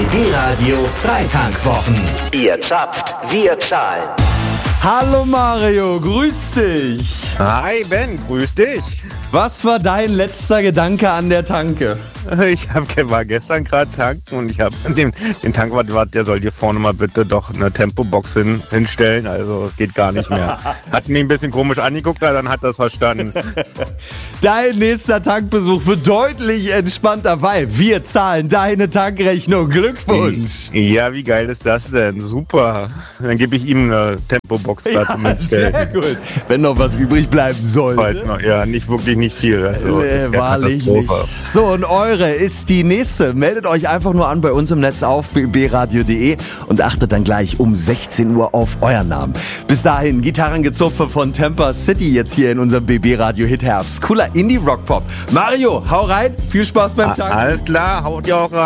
BB Radio Freitankwwochen. Ihr zapft, wir zahlen. Hallo Mario, grüß dich. Hi Ben, grüß dich. Was war dein letzter Gedanke an der Tanke? Ich war gestern gerade tanken und ich habe den Tankwart, der soll dir vorne mal bitte doch eine Tempobox hinstellen, also geht gar nicht mehr. Hat mich ein bisschen komisch angeguckt, aber dann hat er es verstanden. Dein nächster Tankbesuch wird deutlich entspannter, weil wir zahlen deine Tankrechnung. Glückwunsch! Ja, wie geil ist das denn? Super. Dann gebe ich ihm eine Tempobox da zum Hinstellen. Sehr gut. Wenn noch was übrig bleiben sollte. Ja, nicht viel. Also, wahrlich nicht. So, und eure ist die nächste. Meldet euch einfach nur an bei uns im Netz auf bbradio.de und achtet dann gleich um 16 Uhr auf euren Namen. Bis dahin, Gitarrengezupfe von Tampa City jetzt hier in unserem BB Radio Hit Herbst. Cooler Indie-Rock-Pop. Mario, hau rein. Viel Spaß beim Tanken. Alles klar, haut ihr auch rein.